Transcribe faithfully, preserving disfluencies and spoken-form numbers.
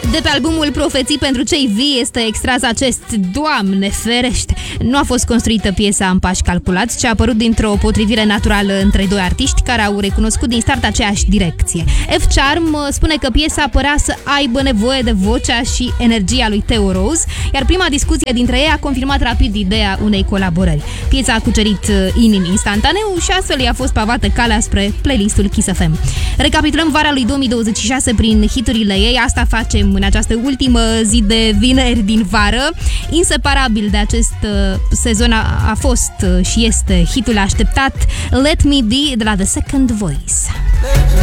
De pe albumul Profeții pentru cei vii este extras acest Doamne ferește. Nu a fost construită piesa în pași calculați, ci a apărut dintr-o potrivire naturală între doi artiști care au recunoscut din start aceeași direcție. F-Charm spune că piesa părea să aibă nevoie de vocea și energia lui Theo Rose, iar prima discuție dintre ei a confirmat rapid ideea unei colaborări. Piesa a cucerit inimi instantaneu și astfel i-a fost pavată calea spre playlistul Kiss F M. Recapitulăm vara lui două mii douăzeci și șase prin hiturile ei, asta facem în această ultimă zi de vineri din vară. Inseparabil de acest sezon a, a fost și este hitul așteptat Let Me Be de la The Second Voice.